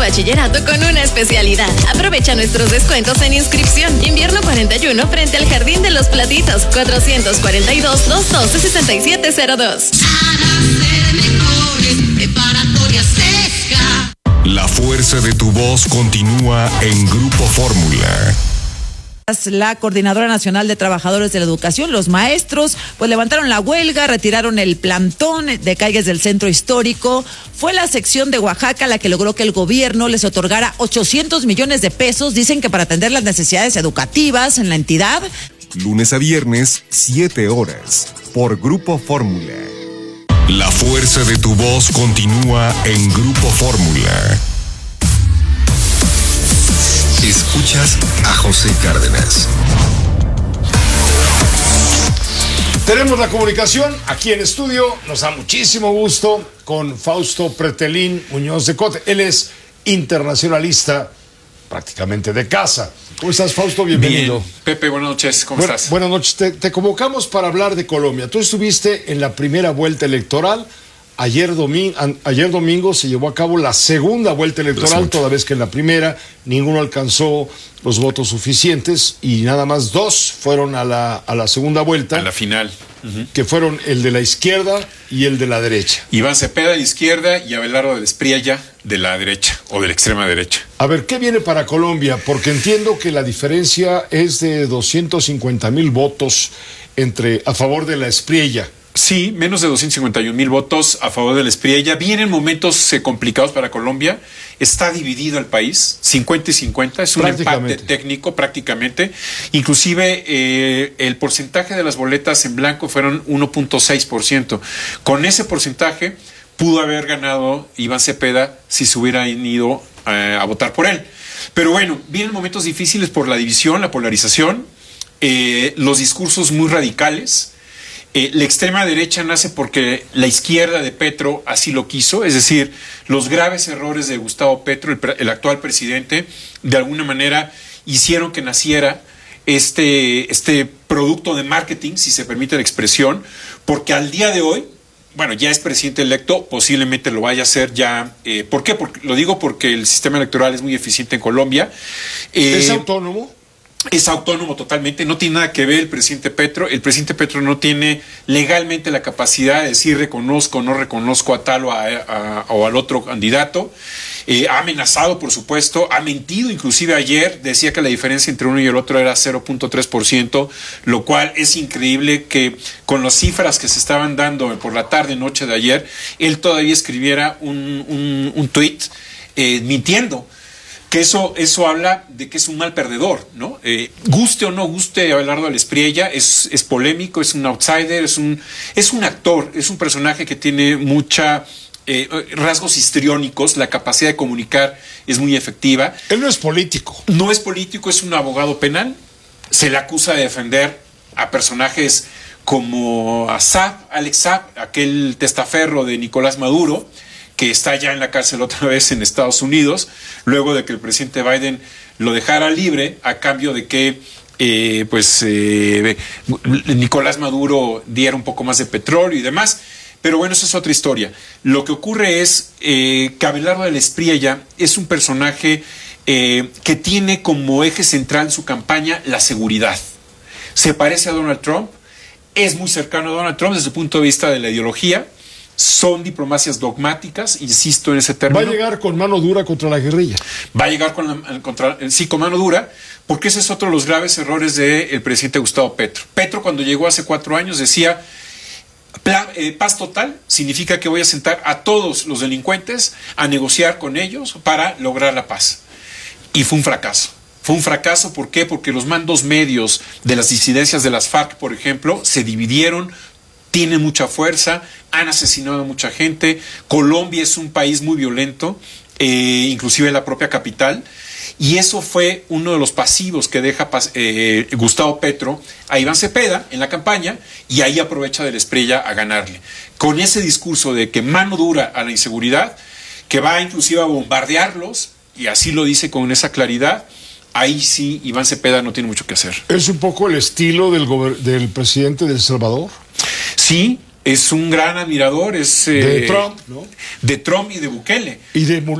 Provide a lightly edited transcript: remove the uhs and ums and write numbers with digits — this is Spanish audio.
bachillerato con una especialidad. Aprovecha nuestros descuentos en inscripción. Invierno 41 frente al Jardín de los Platitos. 442-212-6702. La fuerza de tu voz continúa en Grupo Fórmula. La Coordinadora Nacional de Trabajadores de la Educación, los maestros, pues levantaron la huelga, retiraron el plantón de calles del centro histórico. Fue la sección de Oaxaca la que logró que el gobierno les otorgara 800 millones de pesos, dicen que para atender las necesidades educativas en la entidad. Lunes a viernes, 7 horas, por Grupo Fórmula. La fuerza de tu voz continúa en Grupo Fórmula. Escuchas a José Cárdenas. Tenemos la comunicación aquí en estudio. Nos da muchísimo gusto con Fausto Pretelín Muñoz de Cote. Él es internacionalista prácticamente de casa. ¿Cómo estás, Fausto? Bienvenido. Bien. Pepe, buenas noches. ¿Cómo estás? Buenas noches. Te convocamos para hablar de Colombia. Tú estuviste en la primera vuelta electoral. Ayer domingo se llevó a cabo la segunda vuelta electoral, toda vez que en la primera ninguno alcanzó los votos suficientes y nada más 2 fueron a la segunda vuelta. A la final. Que fueron el de la izquierda y el de la derecha. Iván Cepeda de la izquierda y Abelardo de la Espriella de la derecha o de la extrema derecha. A ver, ¿qué viene para Colombia? Porque entiendo que la diferencia es de 250,000 votos a favor de la Espriella. Sí, menos de 251,000 votos a favor de la Espriella. Vienen momentos complicados para Colombia. Está dividido el país, 50 y 50. Es un empate técnico prácticamente. Inclusive el porcentaje de las boletas en blanco fueron 1.6%. Con ese porcentaje pudo haber ganado Iván Cepeda si se hubieran ido a votar por él. Pero bueno, vienen momentos difíciles por la división, la polarización, los discursos muy radicales. La extrema derecha nace porque la izquierda de Petro así lo quiso, es decir, los graves errores de Gustavo Petro, el actual presidente, de alguna manera hicieron que naciera este producto de marketing, si se permite la expresión, porque al día de hoy, bueno, ya es presidente electo, posiblemente lo vaya a hacer ya. ¿Por qué? Lo digo porque el sistema electoral es muy eficiente en Colombia. ¿Es autónomo? Es autónomo totalmente, no tiene nada que ver el presidente Petro. El presidente Petro no tiene legalmente la capacidad de decir reconozco o no reconozco a tal o al otro candidato. Ha amenazado, por supuesto, ha mentido, inclusive ayer decía que la diferencia entre uno y el otro era 0.3%, lo cual es increíble que con las cifras que se estaban dando por la tarde, noche de ayer, él todavía escribiera un tuit mintiendo. Que eso habla de que es un mal perdedor, ¿no? Guste o no guste Abelardo de la Espriella, es polémico, es un outsider, es un actor, es un personaje que tiene rasgos histriónicos, la capacidad de comunicar es muy efectiva. Él no es político. No es político, es un abogado penal. Se le acusa de defender a personajes como Alex Saab, aquel testaferro de Nicolás Maduro, que está ya en la cárcel otra vez en Estados Unidos, luego de que el presidente Biden lo dejara libre a cambio de que Nicolás Maduro diera un poco más de petróleo y demás. Pero bueno, esa es otra historia. Lo que ocurre es que Abelardo de la Espriella es un personaje que tiene como eje central en su campaña la seguridad. Se parece a Donald Trump, es muy cercano a Donald Trump desde el punto de vista de la ideología. Son diplomacias dogmáticas, insisto en ese término. Va a llegar con mano dura contra la guerrilla. Va a llegar con mano dura, porque ese es otro de los graves errores del presidente Gustavo Petro. Petro, cuando llegó hace 4 años, decía, paz total significa que voy a sentar a todos los delincuentes a negociar con ellos para lograr la paz. Y fue un fracaso. Fue un fracaso, ¿por qué? Porque los mandos medios de las disidencias de las FARC, por ejemplo, se dividieron, tienen mucha fuerza, han asesinado a mucha gente. Colombia es un país muy violento, inclusive la propia capital, y eso fue uno de los pasivos que deja Gustavo Petro a Iván Cepeda en la campaña, y ahí aprovecha de la Espriella a ganarle. Con ese discurso de que mano dura a la inseguridad, que va inclusive a bombardearlos, y así lo dice con esa claridad, ahí sí Iván Cepeda no tiene mucho que hacer. ¿Es un poco el estilo del presidente de El Salvador? Sí, es un gran admirador, de Trump, ¿no? De Trump y de Bukele. Y de